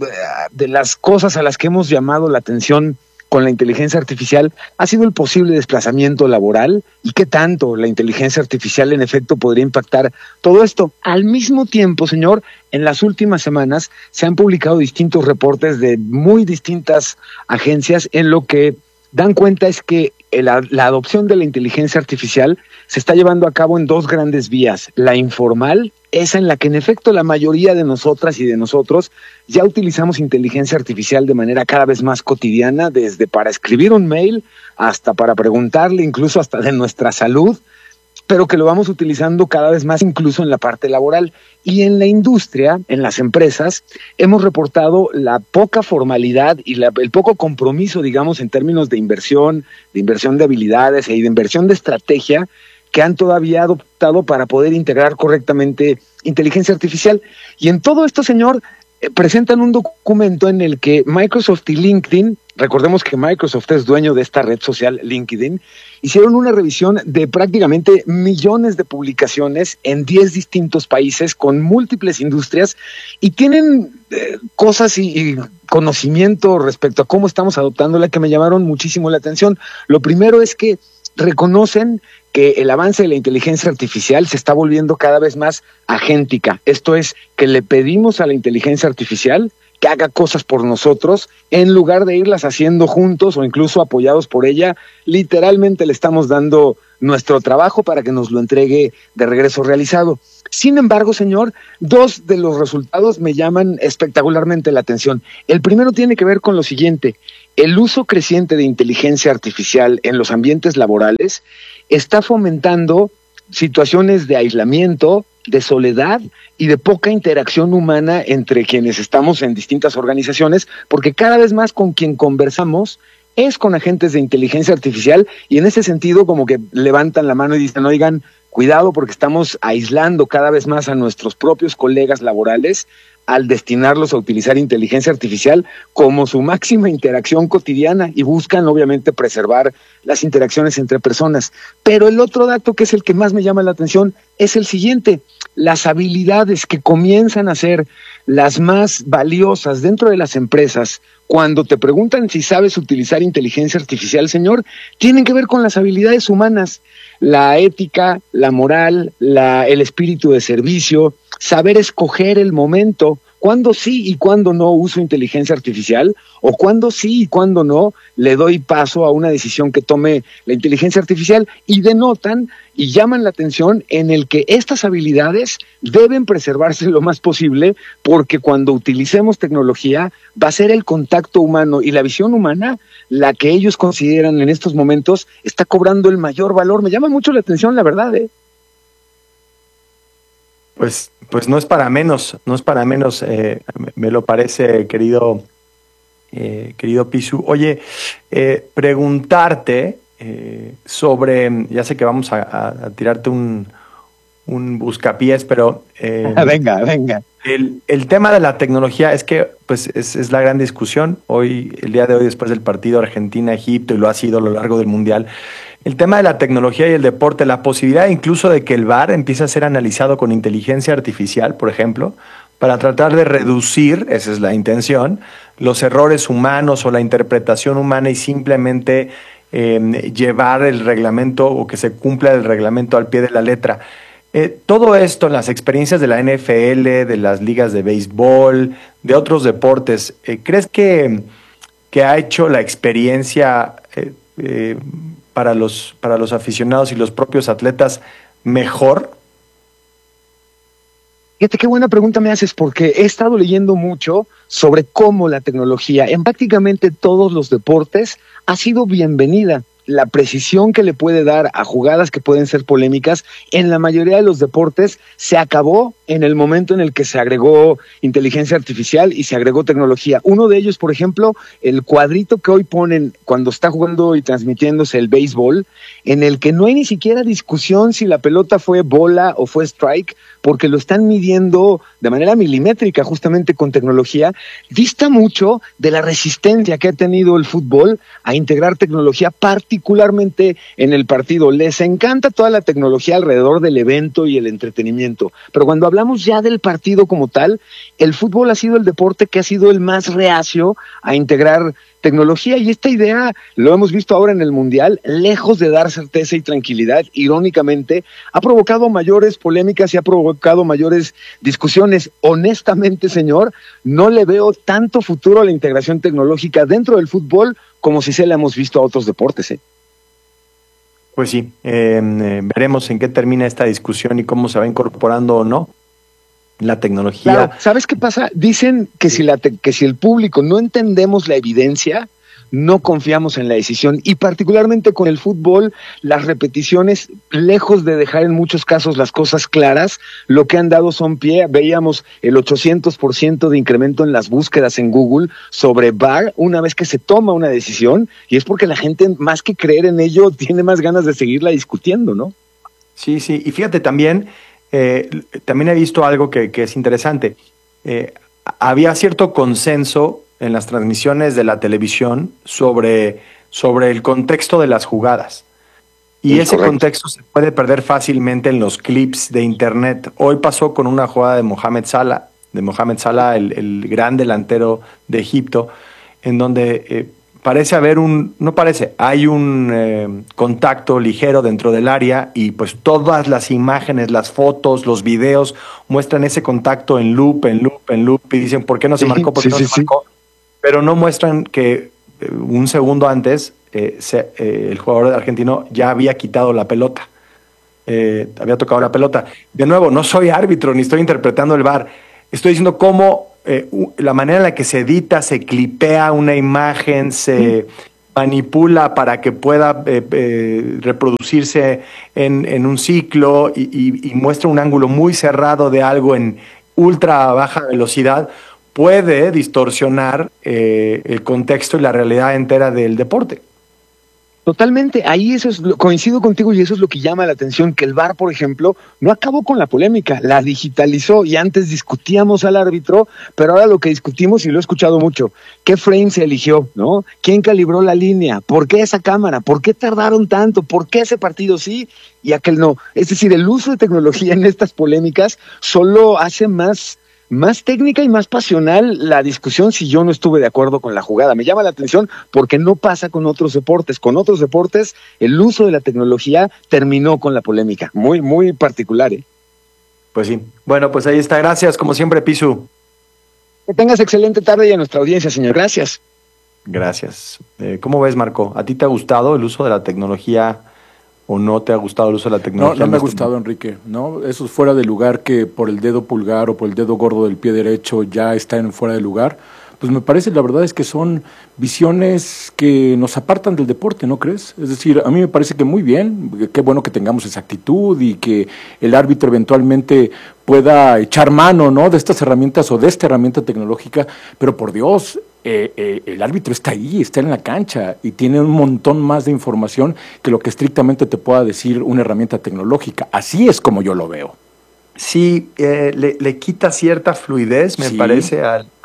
de las cosas a las que hemos llamado la atención con la inteligencia artificial ha sido el posible desplazamiento laboral y qué tanto la inteligencia artificial en efecto podría impactar todo esto. Al mismo tiempo, señor, en las últimas semanas se han publicado distintos reportes de muy distintas agencias en lo que dan cuenta es que la adopción de la inteligencia artificial se está llevando a cabo en dos grandes vías. La informal, esa en la que en efecto la mayoría de nosotras y de nosotros ya utilizamos inteligencia artificial de manera cada vez más cotidiana, desde para escribir un mail hasta para preguntarle, incluso hasta de nuestra salud, pero que lo vamos utilizando cada vez más incluso en la parte laboral. Y en la industria, en las empresas, hemos reportado la poca formalidad y el poco compromiso, digamos, en términos de inversión de habilidades y de inversión de estrategia que han todavía adoptado para poder integrar correctamente inteligencia artificial. Y en todo esto, señor, presentan un documento en el que Microsoft y LinkedIn, recordemos que Microsoft es dueño de esta red social LinkedIn, hicieron una revisión de prácticamente millones de publicaciones en 10 distintos países con múltiples industrias y tienen cosas y conocimiento respecto a cómo estamos adoptándola que me llamaron muchísimo la atención. Lo primero es que reconocen que el avance de la inteligencia artificial se está volviendo cada vez más agéntica. Esto es, que le pedimos a la inteligencia artificial que haga cosas por nosotros, en lugar de irlas haciendo juntos o incluso apoyados por ella. Literalmente le estamos dando nuestro trabajo para que nos lo entregue de regreso realizado. Sin embargo, señor, dos de los resultados me llaman espectacularmente la atención. El primero tiene que ver con lo siguiente: el uso creciente de inteligencia artificial en los ambientes laborales está fomentando situaciones de aislamiento, de soledad y de poca interacción humana entre quienes estamos en distintas organizaciones, porque cada vez más con quien conversamos es con agentes de inteligencia artificial y en ese sentido como que levantan la mano y dicen, oigan, cuidado porque estamos aislando cada vez más a nuestros propios colegas laborales al destinarlos a utilizar inteligencia artificial como su máxima interacción cotidiana y buscan obviamente preservar las interacciones entre personas. Pero el otro dato que es el que más me llama la atención es el siguiente: las habilidades que comienzan a ser las más valiosas dentro de las empresas cuando te preguntan si sabes utilizar inteligencia artificial, señor, tienen que ver con las habilidades humanas, la ética, la moral, el espíritu de servicio, saber escoger el momento, cuándo sí y cuándo no uso inteligencia artificial, o cuándo sí y cuándo no le doy paso a una decisión que tome la inteligencia artificial, y denotan y llaman la atención en el que estas habilidades deben preservarse lo más posible, porque cuando utilicemos tecnología va a ser el contacto humano y la visión humana la que ellos consideran en estos momentos está cobrando el mayor valor. Me llama mucho la atención, la verdad, Pues no es para menos, me lo parece, querido Pisu. Oye, preguntarte sobre, ya sé que vamos a tirarte un buscapiés, pero venga. El tema de la tecnología es que pues es la gran discusión el día de hoy, después del partido Argentina-Egipto, y lo ha sido a lo largo del Mundial. El tema de la tecnología y el deporte, la posibilidad incluso de que el VAR empiece a ser analizado con inteligencia artificial, por ejemplo, para tratar de reducir, esa es la intención, los errores humanos o la interpretación humana y simplemente llevar el reglamento o que se cumpla el reglamento al pie de la letra. Todo esto, las experiencias de la NFL, de las ligas de béisbol, de otros deportes, ¿crees que ha hecho la experiencia para los aficionados y los propios atletas mejor? Fíjate qué buena pregunta me haces, porque he estado leyendo mucho sobre cómo la tecnología en prácticamente todos los deportes ha sido bienvenida. La precisión que le puede dar a jugadas que pueden ser polémicas en la mayoría de los deportes se acabó en el momento en el que se agregó inteligencia artificial y se agregó tecnología. Uno de ellos, por ejemplo, el cuadrito que hoy ponen cuando está jugando y transmitiéndose el béisbol, en el que no hay ni siquiera discusión si la pelota fue bola o fue strike, porque lo están midiendo de manera milimétrica, justamente con tecnología, dista mucho de la resistencia que ha tenido el fútbol a integrar tecnología, particularmente en el partido. Les encanta toda la tecnología alrededor del evento y el entretenimiento, pero cuando hablamos ya del partido como tal, el fútbol ha sido el deporte que ha sido el más reacio a integrar tecnología, y esta idea, lo hemos visto ahora en el Mundial, lejos de dar certeza y tranquilidad, irónicamente, ha provocado mayores polémicas y ha provocado mayores discusiones. Honestamente, señor, no le veo tanto futuro a la integración tecnológica dentro del fútbol como si se la hemos visto a otros deportes, ¿eh? Pues sí, veremos en qué termina esta discusión y cómo se va incorporando o no la tecnología. Claro, ¿sabes qué pasa? Dicen que si el público no entendemos la evidencia, no confiamos en la decisión, y particularmente con el fútbol, las repeticiones, lejos de dejar en muchos casos las cosas claras, lo que han dado son pie. Veíamos el 800% de incremento en las búsquedas en Google sobre VAR una vez que se toma una decisión, y es porque la gente, más que creer en ello, tiene más ganas de seguirla discutiendo, ¿no? Sí, y fíjate también he visto algo que es interesante. Había cierto consenso en las transmisiones de la televisión sobre el contexto de las jugadas. Y ese contexto se puede perder fácilmente en los clips de internet. Hoy pasó con una jugada de Mohamed Salah, el gran delantero de Egipto, en donde hay un contacto ligero dentro del área, y pues todas las imágenes, las fotos, los videos muestran ese contacto en loop, y dicen, ¿por qué no se marcó? ¿Por qué no se marcó? Pero no muestran que un segundo antes el jugador argentino ya había quitado la pelota, había tocado la pelota. De nuevo, no soy árbitro ni estoy interpretando el VAR, estoy diciendo cómo la manera en la que se edita, se clipea una imagen, se manipula para que pueda reproducirse en un ciclo y muestra un ángulo muy cerrado de algo en ultra baja velocidad, puede distorsionar el contexto y la realidad entera del deporte. Totalmente, ahí coincido contigo, y eso es lo que llama la atención, que el VAR, por ejemplo, no acabó con la polémica, la digitalizó, y antes discutíamos al árbitro, pero ahora lo que discutimos, y lo he escuchado mucho, ¿qué frame se eligió? ¿No? ¿Quién calibró la línea? ¿Por qué esa cámara? ¿Por qué tardaron tanto? ¿Por qué ese partido sí y aquel no? Es decir, el uso de tecnología en estas polémicas solo hace más técnica y más pasional la discusión si yo no estuve de acuerdo con la jugada. Me llama la atención porque no pasa con otros deportes. Con otros deportes, el uso de la tecnología terminó con la polémica. Muy, muy particular, ¿eh? Pues sí. Bueno, pues ahí está. Gracias, como siempre, Pisu. Que tengas excelente tarde, y a nuestra audiencia, señor. Gracias. Gracias. ¿Cómo ves, Marco? ¿A ti te ha gustado el uso de la tecnología o no te ha gustado el uso de la tecnología? No me ha gustado, Enrique. No, eso es fuera de lugar, que por el dedo pulgar o por el dedo gordo del pie derecho ya está fuera de lugar. Pues me parece, la verdad es que son visiones que nos apartan del deporte, ¿no crees? Es decir, a mí me parece que muy bien, qué bueno que tengamos esa actitud y que el árbitro eventualmente pueda echar mano, ¿no?, de estas herramientas o de esta herramienta tecnológica, pero por Dios, el árbitro está ahí, está en la cancha y tiene un montón más de información que lo que estrictamente te pueda decir una herramienta tecnológica. Así es como yo lo veo. Sí, le quita cierta fluidez, me parece,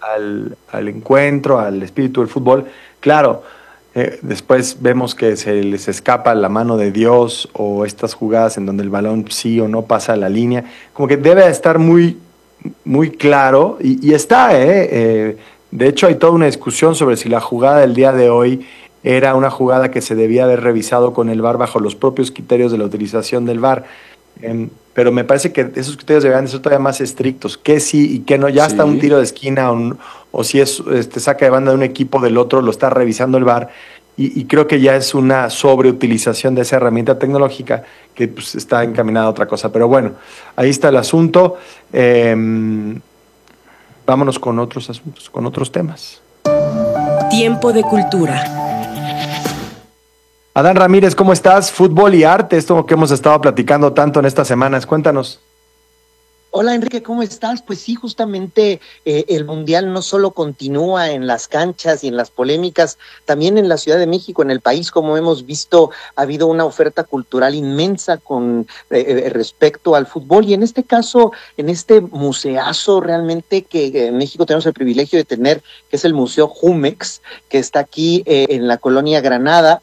al encuentro, al espíritu del fútbol. Claro, después vemos que se les escapa la mano de Dios, o estas jugadas en donde el balón sí o no pasa la línea. Como que debe estar muy, muy claro, y está, de hecho hay toda una discusión sobre si la jugada del día de hoy era una jugada que se debía haber revisado con el VAR bajo los propios criterios de la utilización del VAR. Pero me parece que esos criterios deberían ser todavía más estrictos, que sí y que no, ya hasta un tiro de esquina o si es saca de banda de un equipo del otro, lo está revisando el VAR, y creo que ya es una sobreutilización de esa herramienta tecnológica que pues está encaminada a otra cosa. Pero bueno, ahí está el asunto. Vámonos con otros asuntos, con otros temas. Tiempo de cultura. Adán Ramírez, ¿cómo estás? Fútbol y arte, esto que hemos estado platicando tanto en estas semanas, cuéntanos. Hola Enrique, ¿cómo estás? Pues sí, justamente el Mundial no solo continúa en las canchas y en las polémicas, también en la Ciudad de México, en el país, como hemos visto, ha habido una oferta cultural inmensa con respecto al fútbol, y en este caso, en este museazo realmente que en México tenemos el privilegio de tener, que es el Museo Jumex, que está aquí en la colonia Granada.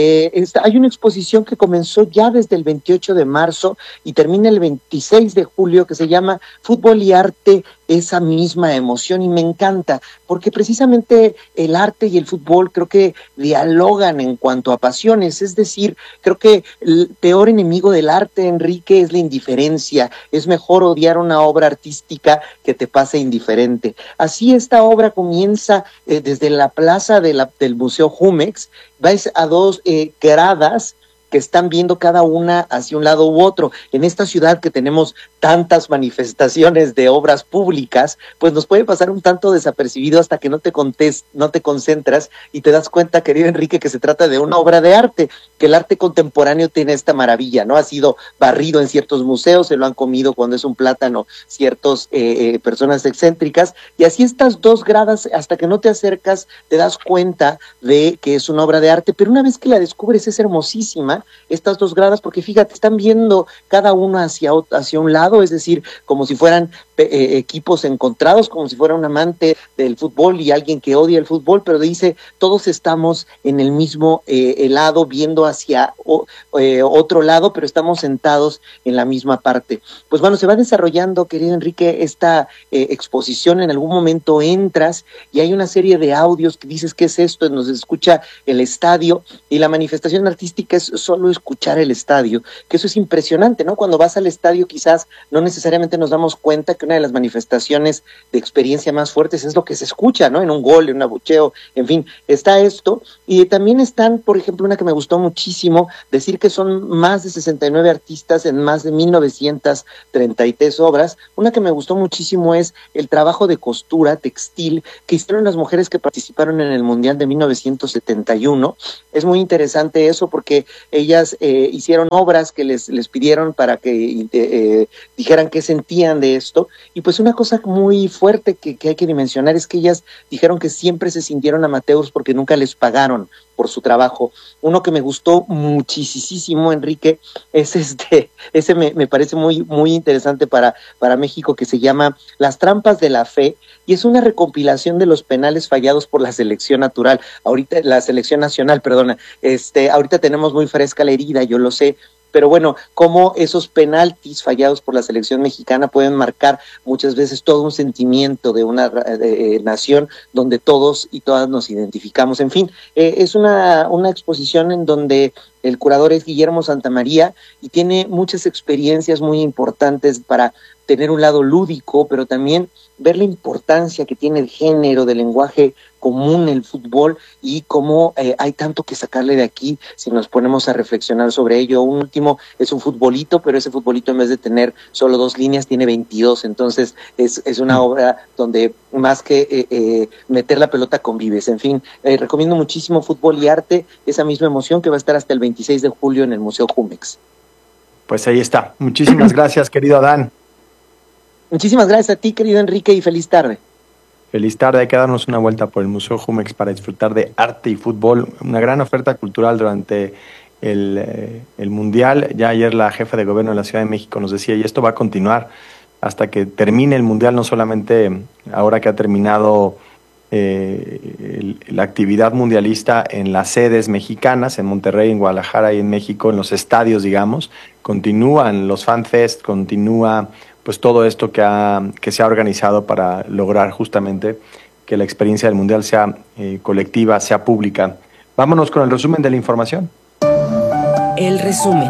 Hay una exposición que comenzó ya desde el 28 de marzo y termina el 26 de julio, que se llama Fútbol y Arte, esa misma emoción, y me encanta, porque precisamente el arte y el fútbol creo que dialogan en cuanto a pasiones, es decir, creo que el peor enemigo del arte, Enrique, es la indiferencia. Es mejor odiar una obra artística que te pase indiferente. Así esta obra comienza desde la plaza del Museo Jumex, vais a dos gradas que están viendo cada una hacia un lado u otro. En esta ciudad que tenemos tantas manifestaciones de obras públicas, pues nos puede pasar un tanto desapercibido hasta que no te concentras y te das cuenta, querido Enrique, que se trata de una obra de arte, que el arte contemporáneo tiene esta maravilla, ¿no? Ha sido barrido en ciertos museos, se lo han comido cuando es un plátano ciertas personas excéntricas, y así estas dos gradas, hasta que no te acercas, te das cuenta de que es una obra de arte, pero una vez que la descubres es hermosísima, estas dos gradas, porque fíjate, están viendo cada uno hacia un lado, es decir, como si fueran equipos encontrados, como si fuera un amante del fútbol y alguien que odia el fútbol, pero dice, todos estamos en el mismo lado, viendo hacia otro lado, pero estamos sentados en la misma parte. Pues bueno, se va desarrollando, querido Enrique, esta exposición. En algún momento entras y hay una serie de audios que dices, ¿qué es esto? Nos escucha el estadio, y la manifestación artística es solo escuchar el estadio, que eso es impresionante, ¿no? Cuando vas al estadio quizás no necesariamente nos damos cuenta que una de las manifestaciones de experiencia más fuertes es lo que se escucha, ¿no? En un gol, en un abucheo, en fin, está esto. Y también están, por ejemplo, una que me gustó muchísimo, decir que son más de 69 artistas en más de 1933 obras. Una que me gustó muchísimo es el trabajo de costura textil que hicieron las mujeres que participaron en el Mundial de 1971. Es muy interesante eso porque ellas hicieron obras que les pidieron para que dijeran qué sentían de esto, y pues una cosa muy fuerte que hay que dimensionar es que ellas dijeron que siempre se sintieron amateurs porque nunca les pagaron por su trabajo. Uno que me gustó muchísimo, Enrique, es ese me parece muy interesante para México, que se llama Las trampas de la fe, y es una recopilación de los penales fallados por la selección nacional. Ahorita tenemos muy fresca la herida, yo lo sé, pero bueno, cómo esos penaltis fallados por la selección mexicana pueden marcar muchas veces todo un sentimiento de una nación donde todos y todas nos identificamos. En fin, es una exposición en donde el curador es Guillermo Santamaría y tiene muchas experiencias muy importantes para tener un lado lúdico, pero también ver la importancia que tiene el género del lenguaje común el fútbol y cómo hay tanto que sacarle de aquí si nos ponemos a reflexionar sobre ello. Un último es un futbolito, pero ese futbolito en vez de tener solo 2 líneas tiene 22, entonces es una obra donde más que meter la pelota convives. En fin, recomiendo muchísimo Fútbol y Arte, esa misma emoción que va a estar hasta el 26 de julio en el Museo Jumex. Pues ahí está. Muchísimas gracias, querido Adán. Muchísimas gracias a ti, querido Enrique, y feliz tarde. Feliz tarde, hay que darnos una vuelta por el Museo Jumex para disfrutar de arte y fútbol. Una gran oferta cultural durante el Mundial. Ya ayer la jefa de gobierno de la Ciudad de México nos decía, y esto va a continuar hasta que termine el Mundial, no solamente ahora que ha terminado la actividad mundialista en las sedes mexicanas, en Monterrey, en Guadalajara y en México, en los estadios, digamos. Continúan los FanFest, continúa pues todo esto que se ha organizado para lograr justamente que la experiencia del Mundial sea colectiva, sea pública. Vámonos con el resumen de la información. El resumen.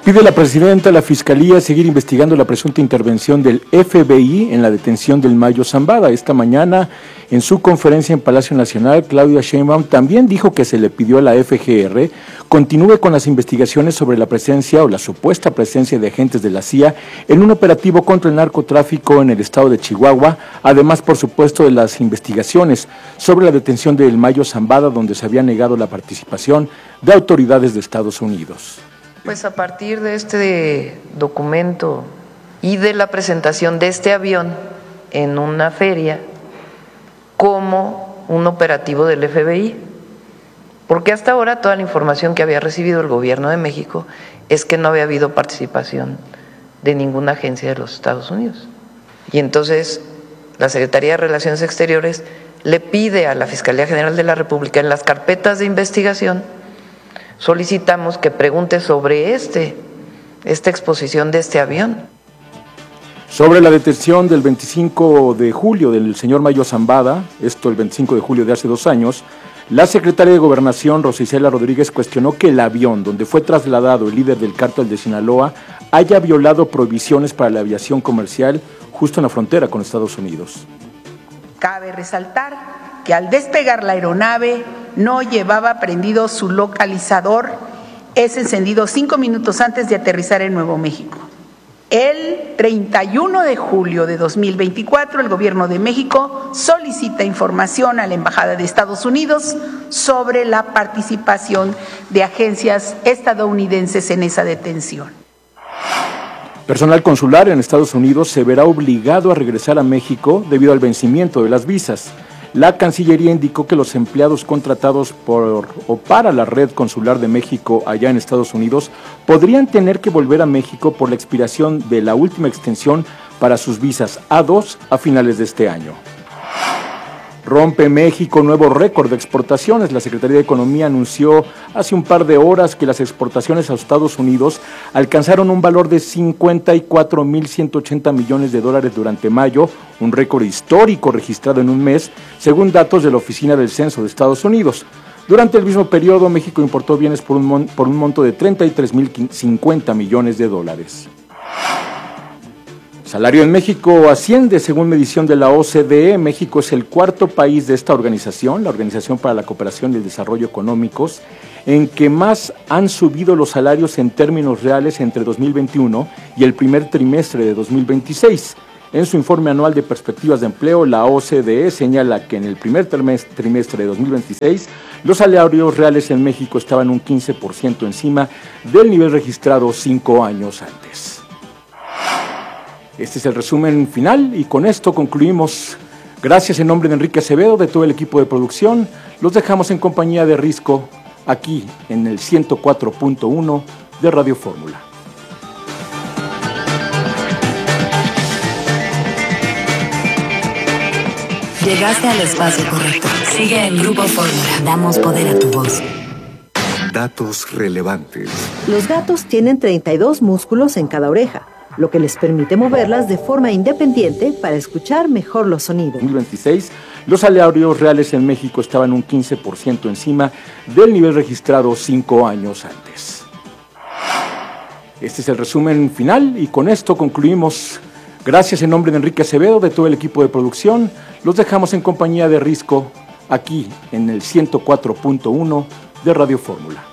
Pide la presidenta a la Fiscalía seguir investigando la presunta intervención del FBI en la detención del Mayo Zambada. Esta mañana, en su conferencia en Palacio Nacional, Claudia Sheinbaum también dijo que se le pidió a la FGR continúe con las investigaciones sobre la presencia o la supuesta presencia de agentes de la CIA en un operativo contra el narcotráfico en el estado de Chihuahua, además, por supuesto, de las investigaciones sobre la detención del Mayo Zambada, donde se había negado la participación de autoridades de Estados Unidos. Pues a partir de este documento y de la presentación de este avión en una feria como un operativo del FBI, porque hasta ahora toda la información que había recibido el gobierno de México es que no había habido participación de ninguna agencia de los Estados Unidos. Y entonces la Secretaría de Relaciones Exteriores le pide a la Fiscalía General de la República en las carpetas de investigación, solicitamos que pregunte sobre esta exposición de este avión. Sobre la detención del 25 de julio del señor Mayo Zambada, esto el 25 de julio de hace 2 años, la secretaria de Gobernación, Rosa Isela Rodríguez, cuestionó que el avión donde fue trasladado el líder del cártel de Sinaloa haya violado prohibiciones para la aviación comercial justo en la frontera con Estados Unidos. Cabe resaltar que al despegar la aeronave no llevaba prendido su localizador, es encendido 5 minutos antes de aterrizar en Nuevo México. El 31 de julio de 2024, el Gobierno de México solicita información a la Embajada de Estados Unidos sobre la participación de agencias estadounidenses en esa detención. Personal consular en Estados Unidos se verá obligado a regresar a México debido al vencimiento de las visas. La Cancillería indicó que los empleados contratados por o para la Red Consular de México allá en Estados Unidos podrían tener que volver a México por la expiración de la última extensión para sus visas A2 a finales de este año. Rompe México nuevo récord de exportaciones. La Secretaría de Economía anunció hace un par de horas que las exportaciones a Estados Unidos alcanzaron un valor de $54,180 millones durante mayo, un récord histórico registrado en un mes, según datos de la Oficina del Censo de Estados Unidos. Durante el mismo periodo, México importó bienes por un monto de $33,050 millones. Salario en México asciende según medición de la OCDE. México es el 4º país de esta organización, la Organización para la Cooperación y el Desarrollo Económicos, en que más han subido los salarios en términos reales entre 2021 y el primer trimestre de 2026. En su informe anual de perspectivas de empleo, la OCDE señala que en el primer trimestre de 2026 los salarios reales en México estaban un 15% encima del nivel registrado 5 años antes. Este es el resumen final y con esto concluimos. Gracias en nombre de Enrique Acevedo, de todo el equipo de producción. Los dejamos en compañía de Risco, aquí en el 104.1 de Radio Fórmula. Llegaste al espacio correcto. Sigue en Grupo Fórmula. Damos poder a tu voz. Datos relevantes. Los gatos tienen 32 músculos en cada oreja, lo que les permite moverlas de forma independiente para escuchar mejor los sonidos. En 2026, los salarios reales en México estaban un 15% encima del nivel registrado 5 años antes. Este es el resumen final y con esto concluimos. Gracias en nombre de Enrique Acevedo, de todo el equipo de producción. Los dejamos en compañía de Risco, aquí en el 104.1 de Radio Fórmula.